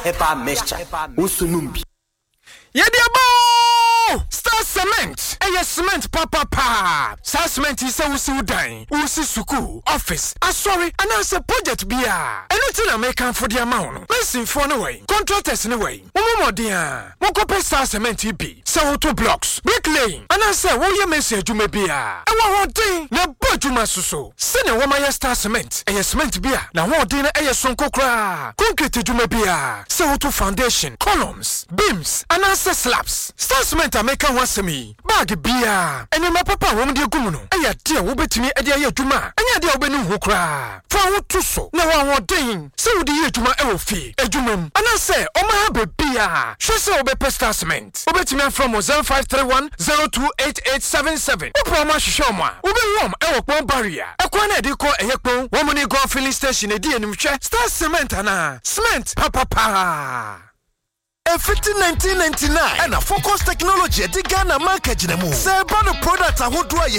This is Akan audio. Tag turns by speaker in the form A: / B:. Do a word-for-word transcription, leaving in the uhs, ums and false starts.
A: Eba mixture. Usunumbi.
B: Yediabo! Star Cement. Eye cement papa pa. Star Cement is a usi udan. Usi suku. Office. Asori. Announce a project biya. Anything I make for the amount. Listen for no way. Contractors anyway. Momo dia. Mokope Star Cement ibi. Sa auto blocks. Bricklaying. Announce wo ye message you may biya. Ewa hodin. Na bojuma suso. Sene wama ya Star Cement. Eye cement biya. Na hodin na eye sonko kra. Concrete jume biya. Sa auto foundation. Columns. Beams. Announce slabs. Star Cement America wants me. Bag beer. And my papa won't be a gumuno. Aya dear will bet me a dear juma. And ya dear benu hukra. For what to so. No one more ding. So the year juma elfi. A jumum. And I say, oh my baby beer. She say obe Star Cement. Obet me from zero five three one zero two eight eight seven seven. Oprama shoma. Ube warm elk barrier. A kwana de call a yakpo. Woman go filling station a dear numche. Star Cement ana. Cement papa pa.
C: fifteen nineteen ninety-nine and a focus technology at the Ghana market. Say about the product I would do